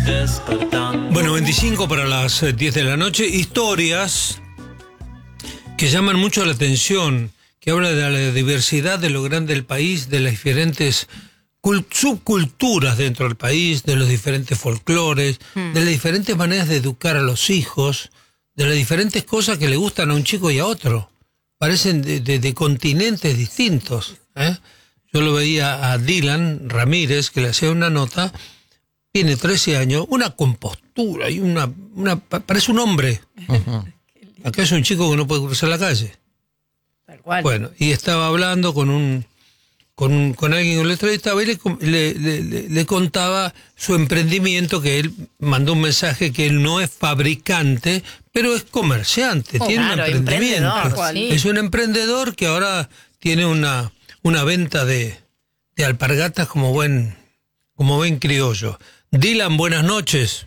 Bueno, 25 para las 10 de la noche. Historias que llaman mucho la atención, que hablan de la diversidad de lo grande del país, de las diferentes subculturas dentro del país, de los diferentes folclores, de las diferentes maneras de educar a los hijos, de las diferentes cosas que le gustan a un chico y a otro. Parecen de continentes distintos, ¿eh? Yo lo veía a Dylan Ramírez, que le hacía una nota. Tiene 13 años, una compostura y parece un hombre. Uh-huh. Acá es un chico que no puede cruzar la calle. Tal cual. Bueno, y estaba hablando con alguien que lo entrevistaba y le contaba su emprendimiento, que él mandó un mensaje que él no es fabricante, pero es comerciante, tiene un emprendimiento. Es un emprendedor que ahora tiene una venta de alpargatas como buen criollo. Dylan, buenas noches.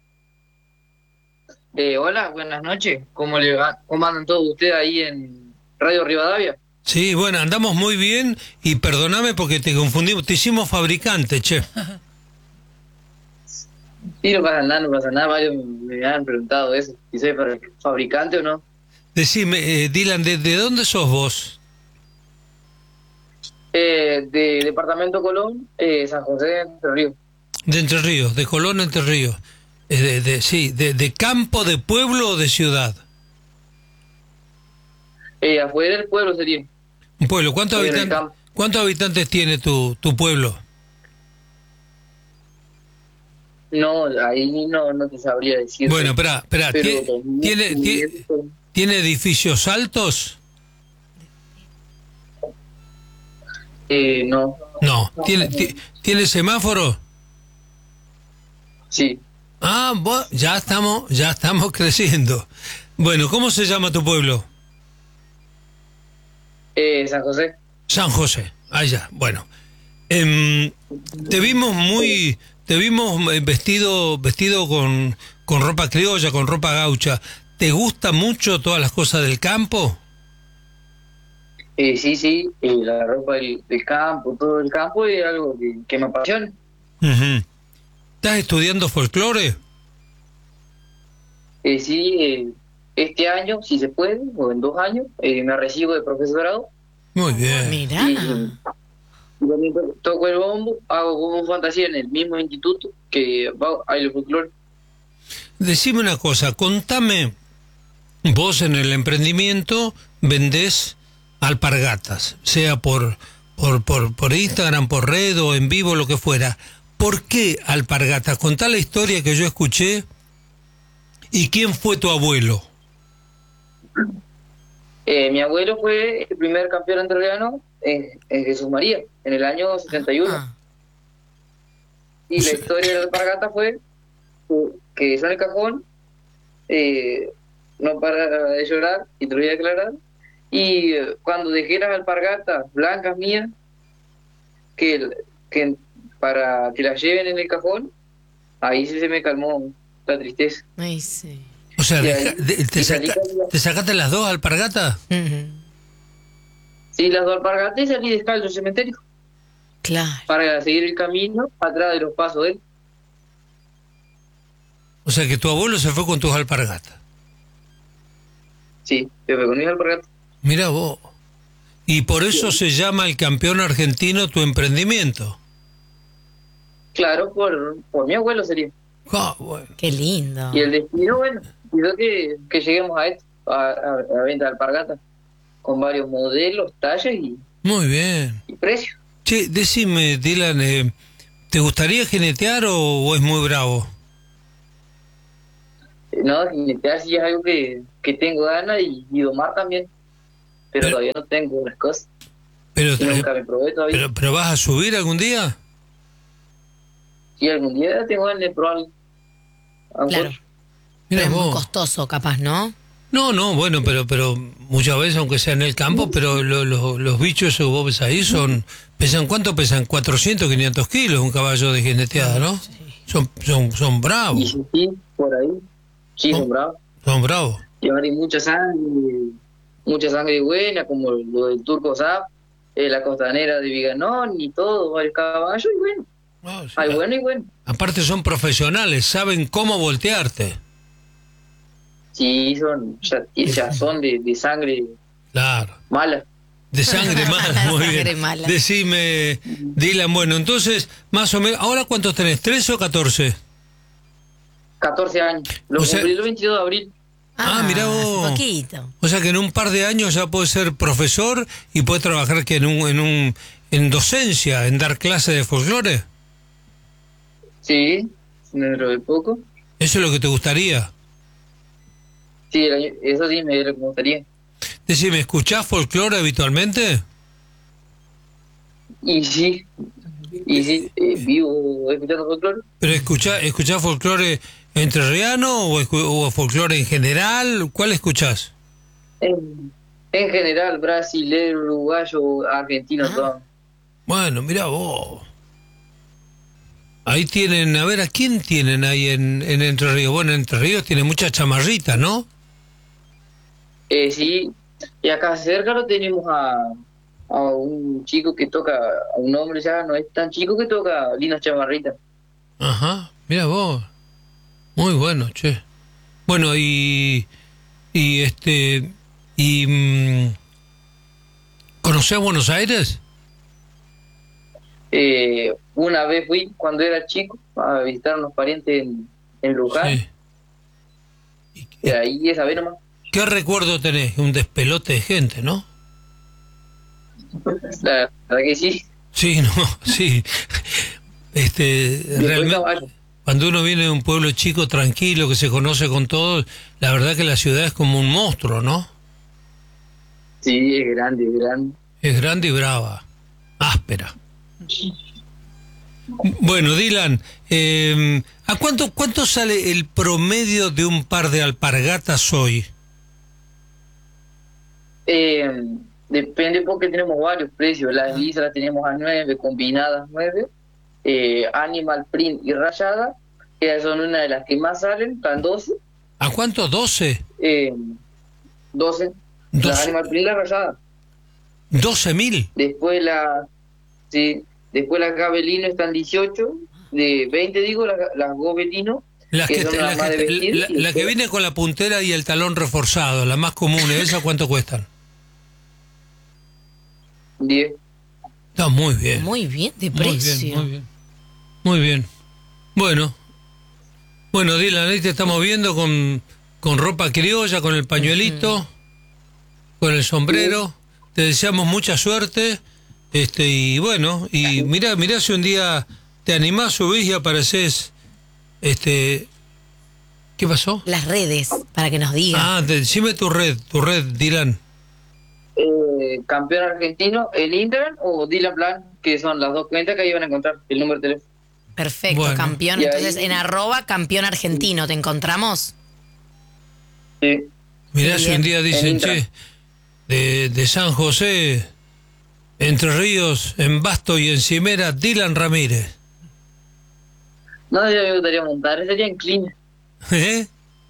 Hola, buenas noches. ¿Cómo andan todos ustedes ahí en Radio Rivadavia? Sí, bueno, andamos muy bien y perdóname porque te confundimos, te hicimos fabricante, che. Sí, no pasa nada, varios me han preguntado eso, si soy fabricante o no. Decime, Dylan, ¿de dónde sos vos? De Departamento Colón, San José, Entre Ríos. De Entre Ríos, de Colón, Entre Ríos. De campo, de pueblo o de ciudad. Afuera del pueblo sería. Un pueblo. ¿Cuántos habitantes tiene tu pueblo? No, ahí no te sabría decir. Bueno, espera. ¿Tiene edificios altos? No. No. ¿Tiene semáforo? Sí. Ah, ya estamos creciendo. Bueno, ¿cómo se llama tu pueblo? San José. San José, allá. Bueno, te vimos vestido con ropa criolla, con ropa gaucha. ¿Te gusta mucho todas las cosas del campo? Sí, la ropa del campo, todo el campo es algo que me apasiona. Uh-huh. ¿Estás estudiando folclore? Sí, este año, si se puede, o en 2 años, me recibo de profesorado. Muy bien. Mirá. Y también toco el bombo, hago como fantasía en el mismo instituto que hay el folclore. Decime una cosa, contame, vos en el emprendimiento vendés alpargatas, sea por Instagram, por red o en vivo, lo que fuera. ¿Por qué alpargatas? Contá la historia que yo escuché. ¿Y quién fue tu abuelo? Mi abuelo fue el primer campeón entrerriano en Jesús María, en el año 71. Y la historia de la alpargata fue que yo en el cajón no parara de llorar, y te lo voy a aclarar. Y cuando dejé las alpargatas blancas mías, que para que las lleven en el cajón, ahí se me calmó la tristeza. Ay, sí. O sea, ¿te sacaste las 2 alpargatas? Uh-huh. Sí, las 2 alpargatas, y salí descalzo al cementerio. Claro. Para seguir el camino atrás de los pasos de él. O sea, que tu abuelo se fue con tus alpargatas. Sí, se fue con mis alpargatas. Mira vos. Y por eso se llama el campeón argentino tu emprendimiento. Claro, por mi abuelo sería. Ah, bueno. Qué lindo. Y el destino, bueno, hizo que lleguemos a esto, a venta de alpargatas, con varios modelos, tallas Muy bien. Y precios. Che, decime, Dylan, ¿te gustaría jinetear o es muy bravo? No, jinetear sí es algo que tengo ganas, y domar también, pero todavía no tengo las cosas. Nunca me probé todavía. ¿Pero vas a subir algún día? Sí, algún día tengo ganas de probarlo. Claro. Pero es muy costoso, capaz, ¿no? No, bueno, pero muchas veces, aunque sea en el campo, pero los bichos esos vos ves ahí pesan, ¿cuánto pesan? 400, 500 kilos un caballo de jineteada, ¿no? Sí. Son bravos. Sí, por ahí. Sí, son bravos. Son bravos. Llevan mucha sangre buena, como lo del Turco Zap, la costanera de Viganón y todo, varios caballos, y bueno, Oh, sí. Hay bueno y bueno. Aparte son profesionales, saben cómo voltearte. Sí, ya son de sangre Claro. mala. De sangre mala, muy Sangre bien. mala. Decime, Dylan, bueno, entonces, más o menos, ¿ahora cuántos tenés? ¿13 o 14? 14 años. Lo O sea- cumplí el 22 de abril. Mirá hace vos. poquito. O sea que en un par de años ya podés ser profesor y podés trabajar que en docencia, en dar clases de folclore. Sí, dentro de poco. ¿Eso es lo que te gustaría? Sí, eso sí me gustaría. Decime, ¿escuchás folclore habitualmente? Y sí, vivo escuchando folclore. ¿Pero escuchás folclore entrerriano o folclore en general? ¿Cuál escuchás? En general, brasilero, uruguayo, argentino, todo. Bueno, mirá vos. Ahí tienen, a ver, ¿a quién tienen ahí en Entre Ríos? Bueno, Entre Ríos tiene muchas chamarritas, ¿no? Sí, y acá cerca lo tenemos a un chico que toca, a un hombre ya no es tan chico que toca lindas chamarritas. Ajá, mira vos. Muy bueno, che. Bueno, ¿conocés Buenos Aires? Una vez fui cuando era chico a visitar a unos parientes en Luján, Sí. y ahí esa vez nomás. ¿Qué recuerdo tenés? Un despelote de gente, ¿no? La verdad que sí. Sí, no, sí. Después Realmente, caballo. cuando uno viene de un pueblo chico, tranquilo, que se conoce con todos, la verdad que la ciudad es como un monstruo, ¿no? Sí, es grande, es grande. Es grande y brava, áspera. Bueno, Dylan, ¿a cuánto sale el promedio de un par de alpargatas hoy? Depende porque tenemos varios precios. Las lisas las tenemos a 9, combinadas 9. Animal Print y rayada, que son una de las que más salen, están 12. ¿A cuánto? ¿12? 12. Las 12. Animal Print y la rayada. ¿12.000? Después después las Gabelino están 18. De 20 digo, las Gobelino, que son las más de vestir. La que viene con la puntera y el talón reforzado, la más común, ¿esa cuánto cuestan? 10. Está muy bien. Muy bien de Muy precio. bien, muy bien. Muy bien. Bueno, Dylan, ahí te estamos viendo con ropa criolla, con el pañuelito, con el sombrero. Te deseamos mucha suerte. Y bueno, y mirá si un día te animás, subís y apareces. ¿Qué pasó? Las redes, para que nos diga. Decime tu red, Dylan. Campeón argentino, el Instagram o Dylan Plan, que son las dos cuentas que ahí van a encontrar el número de teléfono. Perfecto, Bueno. campeón. Y Entonces, ahí- en @campeón argentino, ¿te encontramos? Sí. Mirá si Bien. un día dicen, En Instagram. de San José, Entre Ríos, en Basto y en Cimera, Dylan Ramírez. No, yo me gustaría montar, ese sería en Cline. ¿Eh?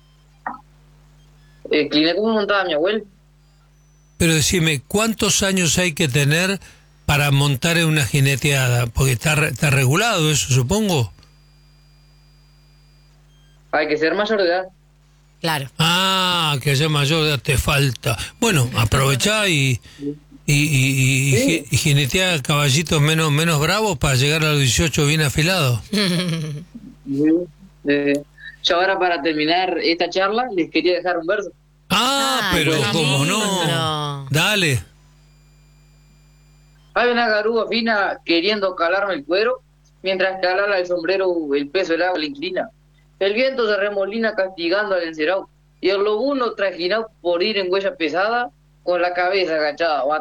Cline como montaba mi abuelo. Pero decime, ¿cuántos años hay que tener para montar en una jineteada? Porque está regulado eso, supongo. Hay que ser mayor de edad. Claro. Que haya mayor edad te falta. Bueno, aprovechá y jineteá caballitos menos bravos para llegar a los 18 bien afilados. Yo ahora para terminar esta charla les quería dejar un verso. Pero qué cómo lindo. no. Dale. Hay una garúa fina queriendo calarme el cuero, mientras que alala el sombrero el peso del agua le inclina. El viento se remolina castigando al encerado, y el lobuno trajinado por ir en huella pesada, con la cabeza agachada.